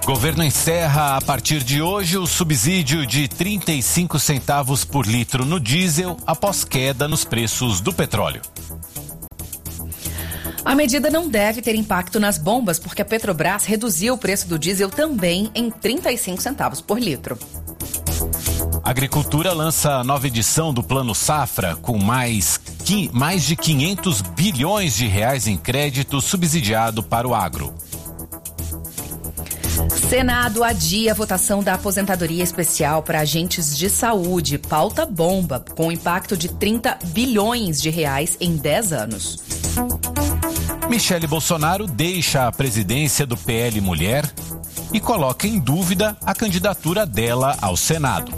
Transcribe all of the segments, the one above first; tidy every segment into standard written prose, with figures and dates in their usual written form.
Governo encerra a partir de hoje o subsídio de 35 centavos por litro no diesel após queda nos preços do petróleo. A medida não deve ter impacto nas bombas, porque a Petrobras reduziu o preço do diesel também em 35 centavos por litro. A Agricultura lança nova edição do Plano Safra com mais de 500 bilhões de reais em crédito subsidiado para o agro. Senado adia a votação da aposentadoria especial para agentes de saúde. Pauta bomba, com impacto de 30 bilhões de reais em 10 anos. Michele Bolsonaro deixa a presidência do PL Mulher e coloca em dúvida a candidatura dela ao Senado.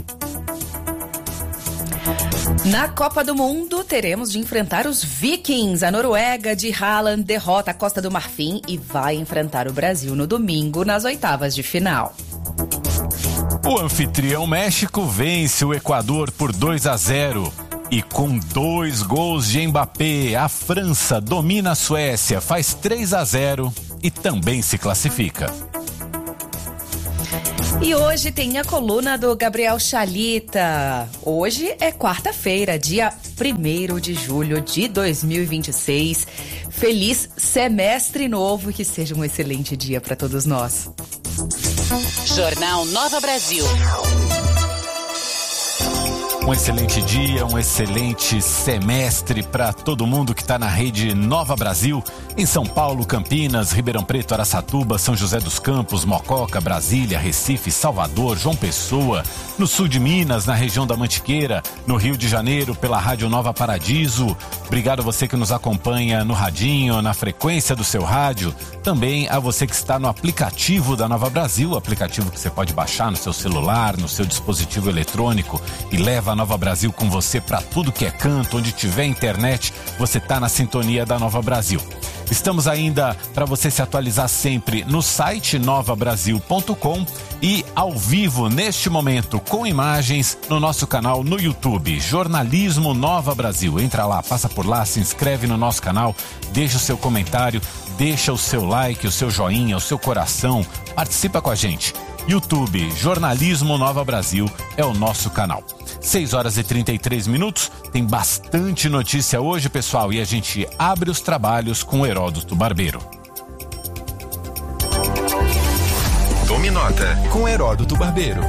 Na Copa do Mundo, teremos de enfrentar os Vikings. A Noruega de Haaland derrota a Costa do Marfim e vai enfrentar o Brasil no domingo nas oitavas de final. O anfitrião México vence o Equador por 2-0. E com 2 gols de Mbappé, a França domina a Suécia, faz 3-0 e também se classifica. E hoje tem a coluna do Gabriel Chalita. Hoje é quarta-feira, dia 1º de julho de 2026. Feliz semestre novo e que seja um excelente dia para todos nós. Jornal Nova Brasil. Um excelente dia, um excelente semestre para todo mundo que está na rede Nova Brasil, em São Paulo, Campinas, Ribeirão Preto, Araçatuba, São José dos Campos, Mococa, Brasília, Recife, Salvador, João Pessoa, no sul de Minas, na região da Mantiqueira, no Rio de Janeiro, pela Rádio Nova Paradiso. Obrigado a você que nos acompanha no radinho, na frequência do seu rádio. Também a você que está no aplicativo da Nova Brasil, aplicativo que você pode baixar no seu celular, no seu dispositivo eletrônico e leva a Nova Brasil com você para tudo que é canto, onde tiver internet, você está na sintonia da Nova Brasil. Estamos ainda para você se atualizar sempre no site novabrasil.com e ao vivo neste momento com imagens no nosso canal no YouTube, Jornalismo Nova Brasil. Entra lá, passa por lá, se inscreve no nosso canal, deixa o seu comentário, deixa o seu like, o seu joinha, o seu coração, participa com a gente. YouTube, Jornalismo Nova Brasil é o nosso canal. 6h33, tem bastante notícia hoje, pessoal, e a gente abre os trabalhos com Heródoto Barbeiro. Tome nota com Heródoto Barbeiro.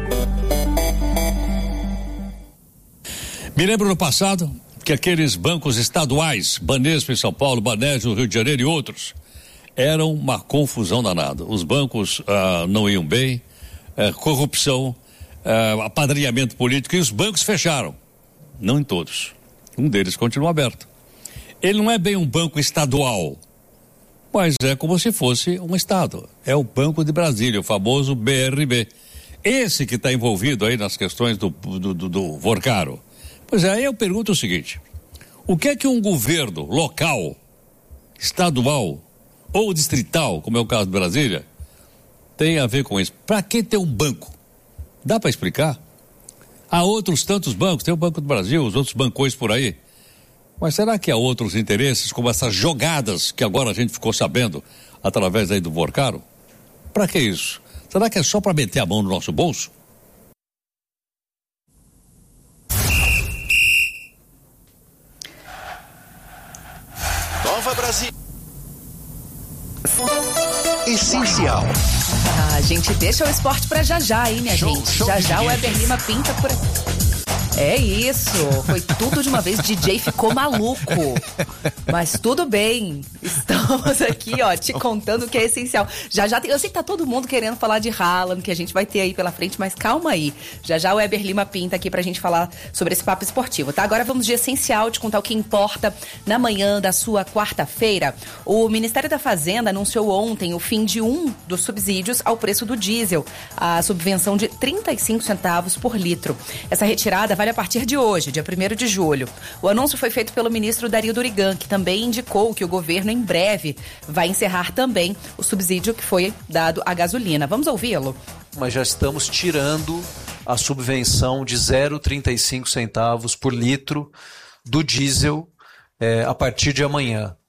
Me lembro no passado que aqueles bancos estaduais, Banespa em São Paulo, Banespa no Rio de Janeiro e outros, eram uma confusão danada. Os bancos não iam bem, corrupção, apadrinhamento político, e os bancos fecharam. Não em todos. Um deles continua aberto. Ele não é bem um banco estadual, mas é como se fosse um estado. É o Banco de Brasília, o famoso BRB. Esse que está envolvido aí nas questões do Vorcaro. Pois é, aí eu pergunto o seguinte: o que é que um governo local, estadual ou distrital, como é o caso de Brasília, tem a ver com isso? Para que ter um banco? Dá para explicar? Há outros tantos bancos, tem o Banco do Brasil, os outros bancões por aí. Mas será que há outros interesses, como essas jogadas que agora a gente ficou sabendo através aí do Vorcaro? Para que isso? Será que é só para meter a mão no nosso bolso? Nova Brasil. Essencial. A gente deixa o esporte pra já, hein, minha gente? Já o Weber Lima pinta por aqui. É isso, foi tudo de uma vez, DJ ficou maluco, mas tudo bem, estamos aqui, ó, te contando o que é essencial. Já tem, eu sei que tá todo mundo querendo falar de Haaland, que a gente vai ter aí pela frente, mas calma aí, já o Weber Lima pinta aqui pra gente falar sobre esse papo esportivo, tá? Agora vamos de essencial, te contar o que importa na manhã da sua quarta-feira. O Ministério da Fazenda anunciou ontem o fim de um dos subsídios ao preço do diesel, a subvenção de 35 centavos por litro. Essa retirada vai a partir de hoje, dia 1º de julho. O anúncio foi feito pelo ministro Dario Durigan, que também indicou que o governo em breve vai encerrar também o subsídio que foi dado à gasolina. Vamos ouvi-lo? Mas já estamos tirando a subvenção de 0,35 centavos por litro do diesel a partir de amanhã.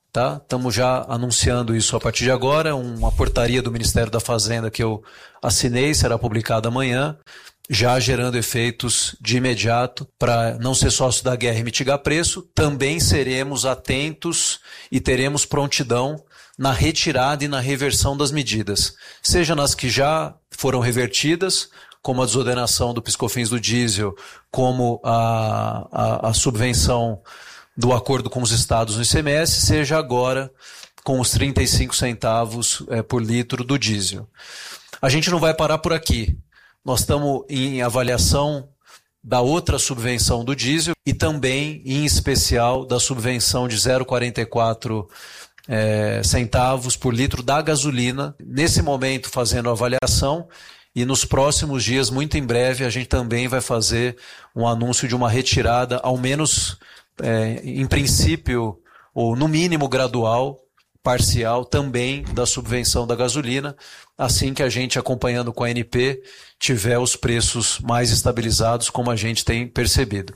tá? Estamos já anunciando isso a partir de agora, uma portaria do Ministério da Fazenda que eu assinei, será publicada amanhã, já gerando efeitos de imediato para não ser sócio da guerra e mitigar preço. Também seremos atentos e teremos prontidão na retirada e na reversão das medidas, seja nas que já foram revertidas, como a desordenação do PiscoFins do diesel, como a subvenção do acordo com os estados no ICMS, seja agora com os 35 centavos por litro do diesel. A gente não vai parar por aqui. Nós estamos em avaliação da outra subvenção do diesel e também, em especial, da subvenção de 0,44 centavos por litro da gasolina. Nesse momento, fazendo a avaliação, e nos próximos dias, muito em breve, a gente também vai fazer um anúncio de uma retirada, ao menos em princípio, ou no mínimo gradual, parcial, também da subvenção da gasolina, assim que a gente, acompanhando com a ANP, tiver os preços mais estabilizados, como a gente tem percebido.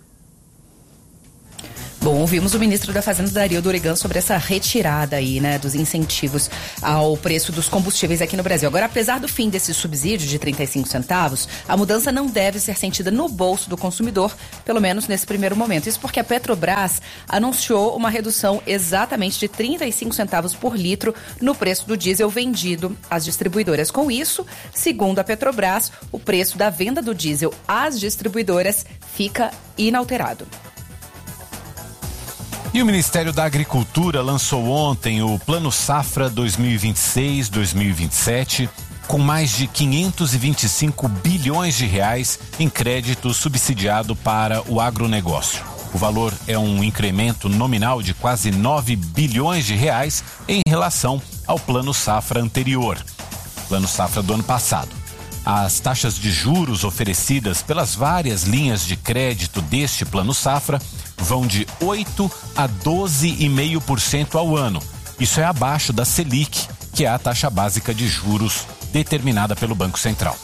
Bom, ouvimos o ministro da Fazenda, Dario Dorigan, sobre essa retirada aí, né, dos incentivos ao preço dos combustíveis aqui no Brasil. Agora, apesar do fim desse subsídio de 35 centavos, a mudança não deve ser sentida no bolso do consumidor, pelo menos nesse primeiro momento. Isso porque a Petrobras anunciou uma redução exatamente de 35 centavos por litro no preço do diesel vendido às distribuidoras. Com isso, segundo a Petrobras, o preço da venda do diesel às distribuidoras fica inalterado. E o Ministério da Agricultura lançou ontem o Plano Safra 2026-2027, com mais de 525 bilhões de reais em crédito subsidiado para o agronegócio. O valor é um incremento nominal de quase 9 bilhões de reais em relação ao Plano Safra anterior, Plano Safra do ano passado. As taxas de juros oferecidas pelas várias linhas de crédito deste Plano Safra vão de 8% a 12,5% ao ano. Isso é abaixo da Selic, que é a taxa básica de juros determinada pelo Banco Central.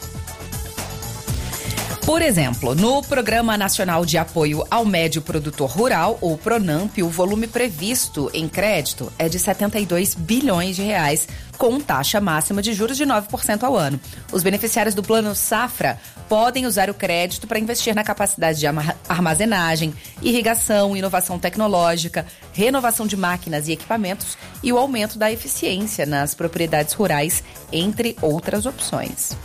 Por exemplo, no Programa Nacional de Apoio ao Médio Produtor Rural, o PRONAMP, o volume previsto em crédito é de 72 bilhões de reais, com taxa máxima de juros de 9% ao ano. Os beneficiários do Plano Safra podem usar o crédito para investir na capacidade de armazenagem, irrigação, inovação tecnológica, renovação de máquinas e equipamentos e o aumento da eficiência nas propriedades rurais, entre outras opções.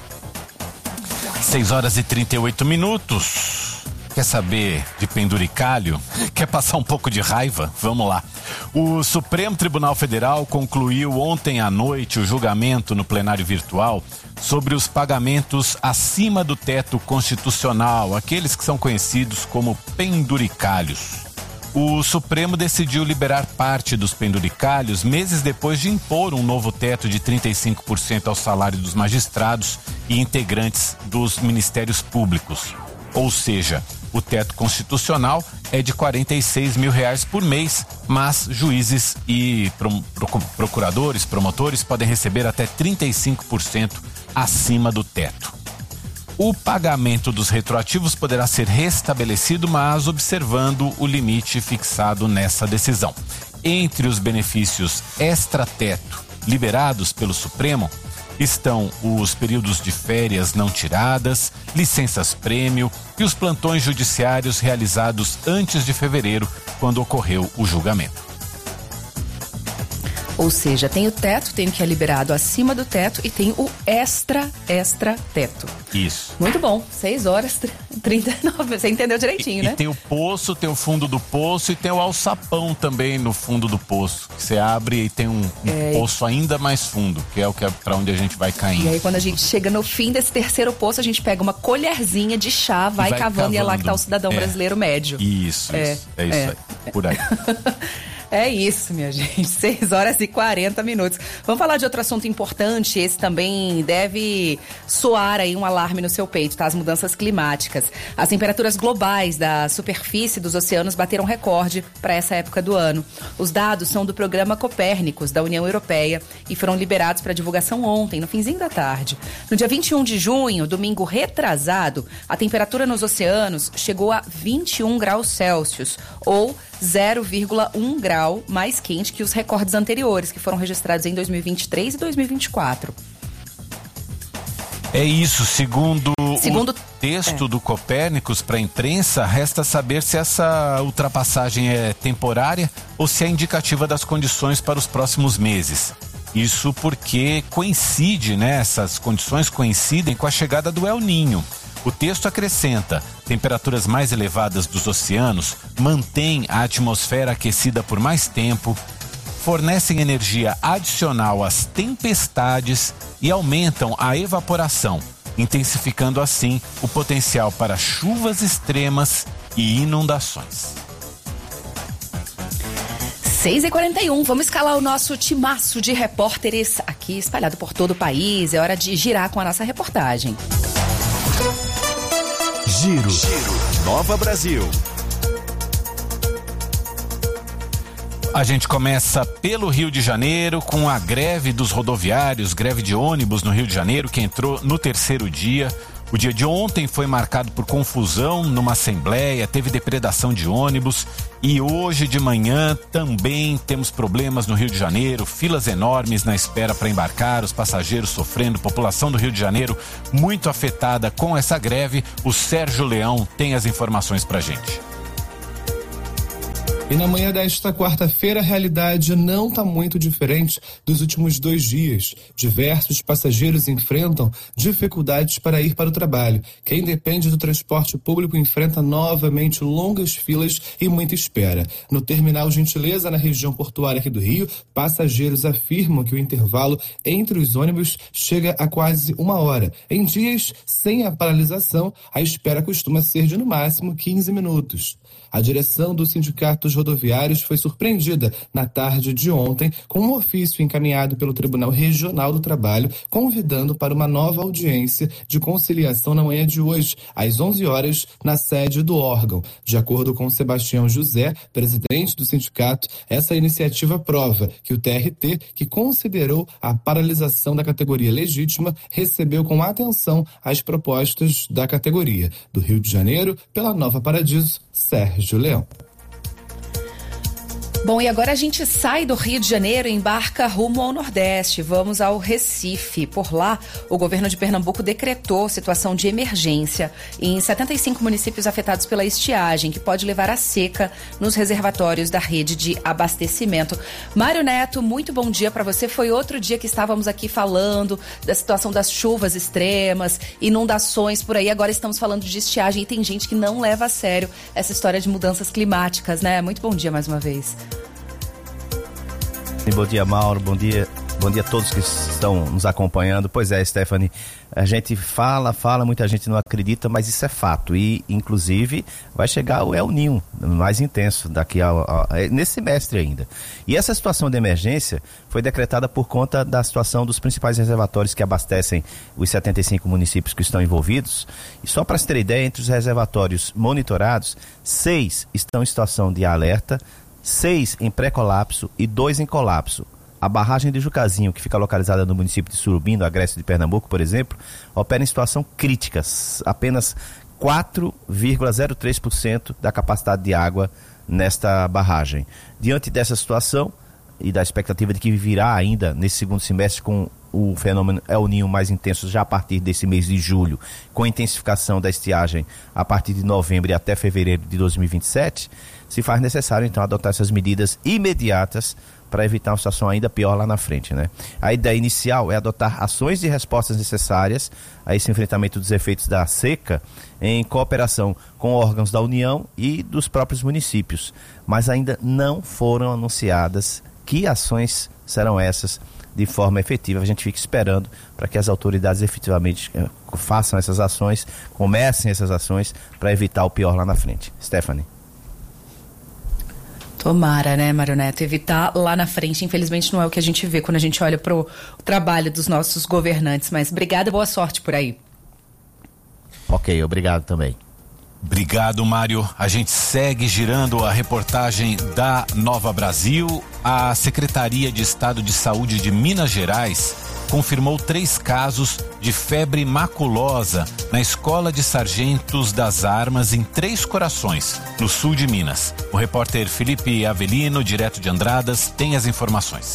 6h38. Quer saber de penduricalho? Quer passar um pouco de raiva? Vamos lá. O Supremo Tribunal Federal concluiu ontem à noite o julgamento no plenário virtual sobre os pagamentos acima do teto constitucional, aqueles que são conhecidos como penduricalhos. O Supremo decidiu liberar parte dos penduricalhos meses depois de impor um novo teto de 35% ao salário dos magistrados e integrantes dos ministérios públicos. Ou seja, o teto constitucional é de R$46 mil por mês, mas juízes e procuradores, promotores podem receber até 35% acima do teto. O pagamento dos retroativos poderá ser restabelecido, mas observando o limite fixado nessa decisão. Entre os benefícios extra-teto liberados pelo Supremo estão os períodos de férias não tiradas, licenças-prêmio e os plantões judiciários realizados antes de fevereiro, quando ocorreu o julgamento. Ou seja, tem o teto, tem o que é liberado acima do teto e tem o extra-teto. Isso. Muito bom. 6h39. Você entendeu direitinho, né? E tem o poço, tem o fundo do poço e tem o alçapão também no fundo do poço. Que você abre e tem um poço ainda mais fundo, que é para onde a gente vai caindo. E aí quando a gente chega no fim desse terceiro poço, a gente pega uma colherzinha de chá, vai cavando e é lá que tá o cidadão brasileiro médio. Isso. É isso aí. Por aí. É isso, minha gente. 6h40. Vamos falar de outro assunto importante. Esse também deve soar aí um alarme no seu peito, tá? As mudanças climáticas. As temperaturas globais da superfície dos oceanos bateram recorde para essa época do ano. Os dados são do programa Copérnicos, da União Europeia, e foram liberados para divulgação ontem, no finzinho da tarde. No dia 21 de junho, domingo retrasado, a temperatura nos oceanos chegou a 21 graus Celsius, ou 0,1 grau mais quente que os recordes anteriores, que foram registrados em 2023 e 2024. É isso, segundo o texto do Copérnicos para a imprensa, resta saber se essa ultrapassagem é temporária ou se é indicativa das condições para os próximos meses. Isso porque essas condições coincidem com a chegada do El Niño. O texto acrescenta: temperaturas mais elevadas dos oceanos mantêm a atmosfera aquecida por mais tempo, fornecem energia adicional às tempestades e aumentam a evaporação, intensificando assim o potencial para chuvas extremas e inundações. 6h41, vamos escalar o nosso timaço de repórteres aqui espalhado por todo o país. É hora de girar com a nossa reportagem. Giro. Nova Brasil. A gente começa pelo Rio de Janeiro com a greve dos rodoviários, greve de ônibus no Rio de Janeiro, que entrou no 3º dia. O dia de ontem foi marcado por confusão numa assembleia, teve depredação de ônibus e hoje de manhã também temos problemas no Rio de Janeiro, filas enormes na espera para embarcar, os passageiros sofrendo, população do Rio de Janeiro muito afetada com essa greve. O Sérgio Leão tem as informações pra gente. E na manhã desta quarta-feira, a realidade não está muito diferente dos últimos 2 dias. Diversos passageiros enfrentam dificuldades para ir para o trabalho. Quem depende do transporte público enfrenta novamente longas filas e muita espera. No terminal Gentileza, na região portuária aqui do Rio, passageiros afirmam que o intervalo entre os ônibus chega a quase 1 hora. Em dias sem a paralisação, a espera costuma ser de no máximo 15 minutos. A direção do Sindicato dos Rodoviários foi surpreendida na tarde de ontem com um ofício encaminhado pelo Tribunal Regional do Trabalho, convidando para uma nova audiência de conciliação na manhã de hoje, às 11 horas, na sede do órgão. De acordo com Sebastião José, presidente do sindicato, essa iniciativa prova que o TRT, que considerou a paralisação da categoria legítima, recebeu com atenção as propostas da categoria. Do Rio de Janeiro, pela Nova Paradiso, Sérgio Leão. Bom, e agora a gente sai do Rio de Janeiro e embarca rumo ao Nordeste. Vamos ao Recife. Por lá, o governo de Pernambuco decretou situação de emergência em 75 municípios afetados pela estiagem, que pode levar à seca nos reservatórios da rede de abastecimento. Mário Neto, muito bom dia para você. Foi outro dia que estávamos aqui falando da situação das chuvas extremas, inundações por aí. Agora estamos falando de estiagem e tem gente que não leva a sério essa história de mudanças climáticas, né? Muito bom dia mais uma vez. Bom dia, Mauro, bom dia a todos que estão nos acompanhando. Pois é, Stephanie, a gente fala, muita gente não acredita, mas isso é fato e, inclusive, vai chegar o El Niño mais intenso nesse semestre ainda. E essa situação de emergência foi decretada por conta da situação dos principais reservatórios que abastecem os 75 municípios que estão envolvidos. E só para se ter ideia, entre os reservatórios monitorados, 6 estão em situação de alerta, 6 em pré-colapso e 2 em colapso. A barragem de Jucazinho, que fica localizada no município de Surubim, no Agreste de Pernambuco, por exemplo, opera em situação crítica. Apenas 4,03% da capacidade de água nesta barragem. Diante dessa situação e da expectativa de que virá ainda nesse segundo semestre com o fenômeno El Niño mais intenso já a partir desse mês de julho, com a intensificação da estiagem a partir de novembro e até fevereiro de 2027, se faz necessário então adotar essas medidas imediatas para evitar uma situação ainda pior lá na frente, né? A ideia inicial é adotar ações de respostas necessárias a esse enfrentamento dos efeitos da seca em cooperação com órgãos da União e dos próprios municípios, mas ainda não foram anunciadas que ações serão essas de forma efetiva. A gente fica esperando para que as autoridades efetivamente façam essas ações, comecem essas ações para evitar o pior lá na frente. Stephanie. Tomara, né, Mário Neto? Evitar lá na frente, infelizmente não é o que a gente vê quando a gente olha para o trabalho dos nossos governantes, mas obrigada e boa sorte por aí. Ok, obrigado também. Obrigado, Mário. A gente segue girando a reportagem da Nova Brasil. A Secretaria de Estado de Saúde de Minas Gerais confirmou 3 casos de febre maculosa na Escola de Sargentos das Armas em Três Corações, no sul de Minas. O repórter Felipe Avelino, direto de Andradas, tem as informações.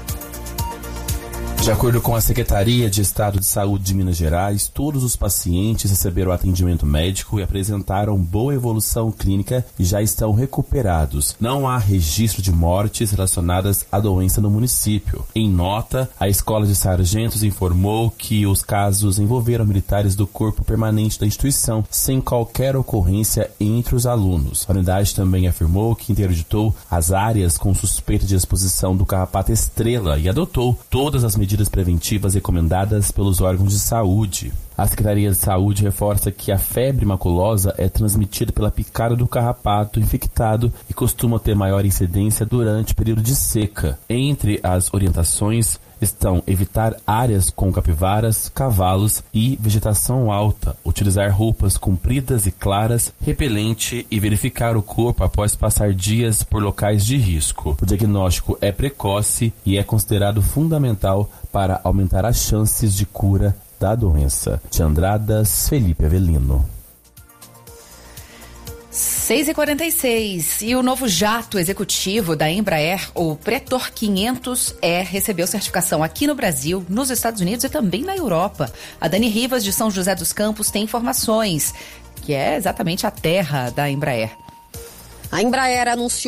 De acordo com a Secretaria de Estado de Saúde de Minas Gerais, todos os pacientes receberam atendimento médico e apresentaram boa evolução clínica e já estão recuperados. Não há registro de mortes relacionadas à doença no município. Em nota, a Escola de Sargentos informou que os casos envolveram militares do corpo permanente da instituição, sem qualquer ocorrência entre os alunos. A unidade também afirmou que interditou as áreas com suspeita de exposição do carrapato estrela e adotou todas as medidas preventivas recomendadas pelos órgãos de saúde. A Secretaria de Saúde reforça que a febre maculosa é transmitida pela picada do carrapato infectado e costuma ter maior incidência durante o período de seca. Entre as orientações estão evitar áreas com capivaras, cavalos e vegetação alta, utilizar roupas compridas e claras, repelente e verificar o corpo após passar dias por locais de risco. O diagnóstico é precoce e é considerado fundamental para aumentar as chances de cura da doença. De Andradas, Felipe Avelino. 6h46, e o novo jato executivo da Embraer, o Pretor 500E, recebeu certificação aqui no Brasil, nos Estados Unidos e também na Europa. A Dani Rivas, de São José dos Campos, tem informações, que é exatamente a terra da Embraer. A Embraer anunciou